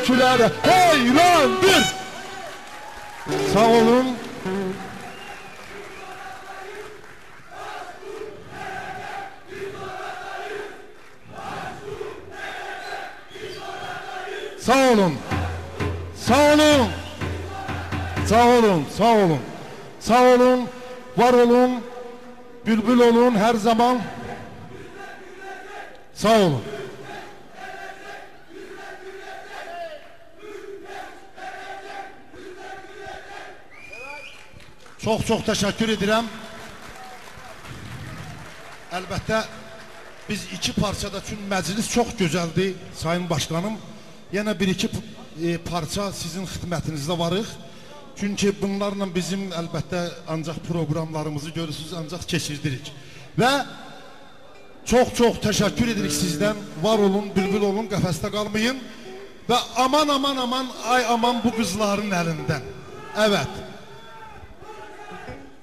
türkülərə heyrandır. Sağ olun. Sağ olun. Sağ olun. Sağ olun. Sağ olun. Sağ olun. Var olun. Bülbül olun her zaman. Sağ olun. Çox təşəkkür edirəm. Əlbəttə biz iki parçada üçün məclis çox gözəldir Sayın Başkanım. Yenə bir-iki parça sizin xidmətinizdə varıq. Çünki bunlarla bizim əlbəttə ancaq proqramlarımızı görürsünüz, ancaq keçirdirik. Və çox təşəkkür edirik sizdən. Var olun, bülbül olun, qəfəsdə qalmayın. Və aman, ay aman bu qızların əlindən. Evet.